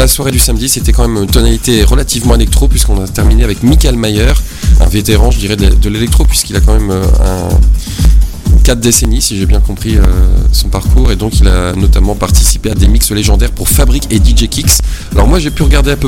la soirée du samedi, c'était quand même une tonalité relativement électro, puisqu'on a terminé avec Michael Mayer, un vétéran, je dirais, de l'électro, puisqu'il a quand même 4 décennies, si j'ai bien compris son parcours, et donc il a notamment participé à des mix légendaires pour Fabric et DJ Kicks. Alors moi j'ai pu regarder à peu